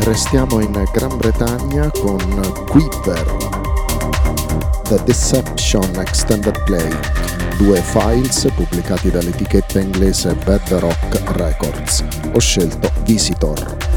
Restiamo in Gran Bretagna con Quiver, The Deception Extended Play, 2 files pubblicati dall'etichetta inglese Bedrock Records. Ho scelto Visitor.